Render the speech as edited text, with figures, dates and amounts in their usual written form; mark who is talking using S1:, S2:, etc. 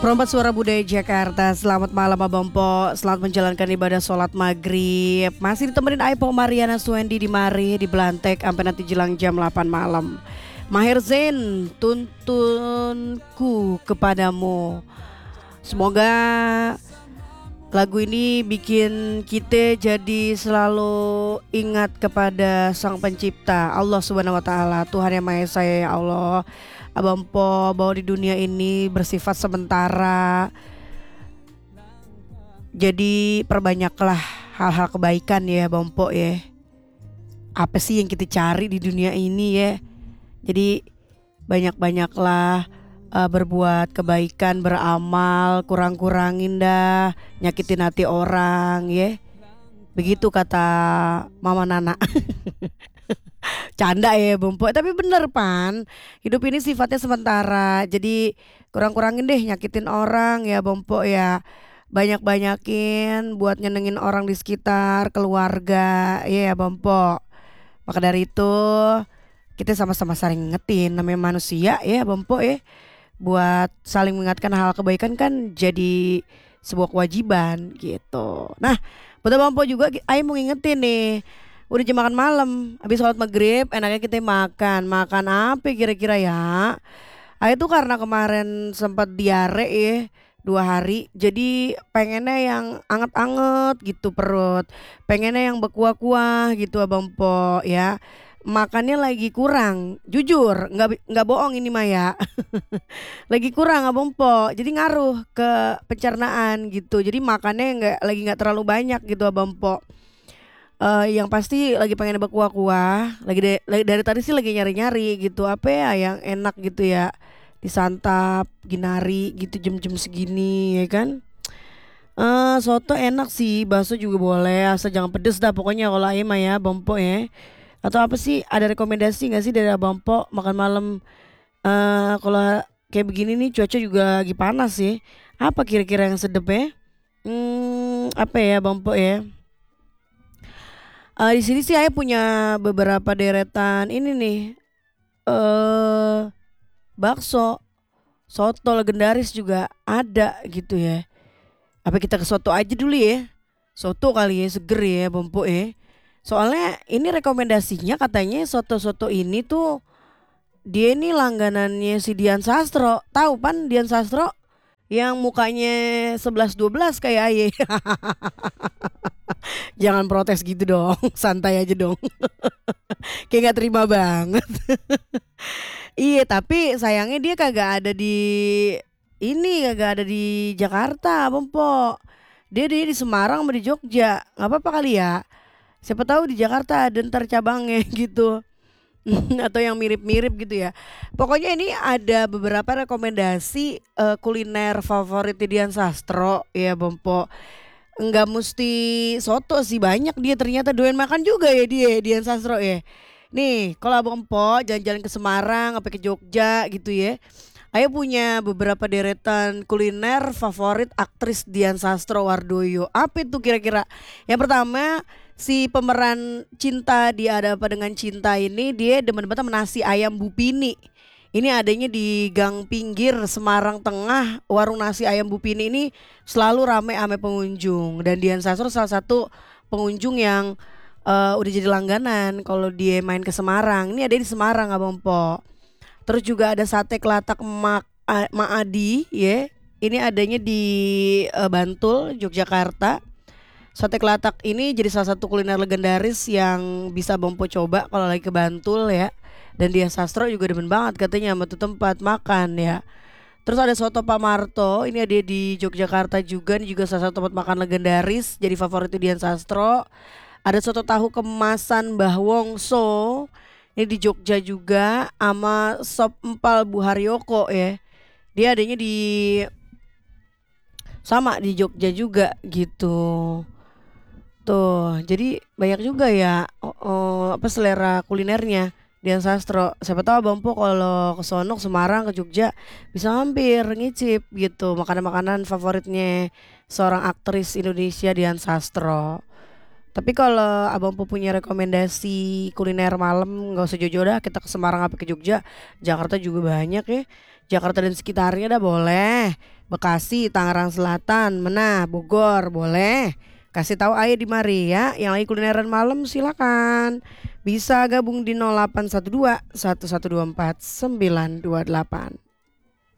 S1: Perompak Suara Budaya Jakarta, selamat malam Abang Po. Selamat menjalankan ibadah sholat maghrib. Masih ditemenin Aipo Mariana Suendi di Mari di Belantek sampai nanti jelang jam 8 malam. Maher Zain, tuntunku kepadamu. Semoga lagu ini bikin kita jadi selalu ingat kepada Sang Pencipta Allah Subhanahu wa taala, Tuhan yang Maha Esa ya Allah. Abang Po, bahwa di dunia ini bersifat sementara. Jadi perbanyaklah hal-hal kebaikan ya Abang Po ya. Apa sih yang kita cari di dunia ini ya? Jadi banyak-banyaklah berbuat kebaikan, beramal, kurang-kurangin dah nyakitin hati orang ya. Begitu kata Mama Nana. Canda ya Bang Po, tapi bener Pan, hidup ini sifatnya sementara. Jadi kurang-kurangin deh nyakitin orang ya Bang Po ya. Banyak-banyakin buat nyenengin orang di sekitar, keluarga ya Bang Po. Maka dari itu kita sama-sama saling ngingetin, namanya manusia ya Bang Po ya. Buat saling mengingatkan hal kebaikan kan jadi sebuah kewajiban gitu. Nah buat Bang Po juga Ayo mau ngingetin nih, udah jam makan malam, habis sholat maghrib enaknya kita makan. Makan apa kira-kira ya? Tuh karena kemarin sempat diare ya 2 hari, jadi pengennya yang anget-anget gitu perut, pengennya yang berkuah-kuah gitu Abang Po ya. Makannya lagi kurang, jujur nggak bohong ini Maya. Lagi kurang Abang Po, jadi ngaruh ke pencernaan gitu. Jadi makannya nggak terlalu banyak gitu Abang Po. Yang pasti lagi pengen berkuah-kuah, dari tadi sih lagi nyari-nyari gitu apa ya yang enak gitu ya disantap ginari gitu jam-jam segini ya kan. Soto enak sih, bakso juga boleh asal jangan pedes dah pokoknya kalau ayam mah ya Bang Po ya. Atau apa sih, ada rekomendasi nggak sih dari Abang Po makan malam kalau kayak begini nih, cuaca juga lagi panas sih. Apa kira-kira yang sedep ya? Apa ya Bang Po ya? Di sini sih saya punya beberapa deretan ini nih, bakso, soto legendaris juga ada gitu ya. Apa kita ke soto aja dulu ya? Soto kali ya, seger ya Bang Po ya. Soalnya ini rekomendasinya katanya soto-soto ini tuh dia ini langganannya si Dian Sastro. Tahu Pan Dian Sastro? Yang mukanya 11-12 kayak Aye. Jangan protes gitu dong, santai aja dong. Kayak gak terima banget. Iya tapi sayangnya dia kagak ada di Jakarta Bang Po. Dia di Semarang sama di Jogja. Gak apa-apa kali ya, siapa tahu di Jakarta ada ntar cabangnya gitu. Atau yang mirip-mirip gitu ya. Pokoknya ini ada beberapa rekomendasi kuliner favorit Dian Sastro ya Bang Po. Enggak mesti soto sih, banyak dia ternyata doyan makan juga ya dia Dian Sastro ya. Nih kalau Abang Po jalan-jalan ke Semarang apa ke Jogja gitu ya, Ayo punya beberapa deretan kuliner favorit aktris Dian Sastro Wardoyo. Apa itu kira-kira? Yang pertama, si pemeran cinta di Ada Apa Dengan Cinta ini dia demen banget sama nasi ayam Bupini. Ini adanya di Gang Pinggir Semarang Tengah. Warung nasi ayam Bupini ini selalu ramai ame pengunjung, dan Dian Sastro salah satu pengunjung yang udah jadi langganan kalau dia main ke Semarang. Ini ada di Semarang Abang Po. Terus juga ada sate kelatak Mak Adi ya. Ini adanya di Bantul, Yogyakarta. Sate kelatak ini jadi salah satu kuliner legendaris yang bisa Bang Po coba kalau lagi ke Bantul ya. Dan Dian Sastro juga demen banget katanya sama tuh tempat makan ya. Terus ada soto Pak Marto, ini ada di Yogyakarta juga, ini juga salah satu tempat makan legendaris jadi favorit Dian Sastro. Ada soto tahu kemasan Mbah Wongso, ini di Jogja juga, sama sop empal Bu Haryoko ya. Dia adanya sama di Jogja juga gitu. Tuh, jadi banyak juga ya apa selera kulinernya Dian Sastro. Siapa tahu Bang Po kalau ke sono ke Semarang ke Jogja bisa mampir ngicip gitu makanan-makanan favoritnya seorang aktris Indonesia Dian Sastro. Tapi kalau Abang Po punya rekomendasi kuliner malam nggak usah jauh-jauh dah, kita ke Semarang apa ke Jogja, Jakarta juga banyak ya. Jakarta dan sekitarnya dah boleh. Bekasi, Tangerang Selatan, mana, Bogor, boleh. Kasih tahu Ayah di mari ya. Yang lagi kulineran malam silakan. Bisa gabung di 0812 1124 928.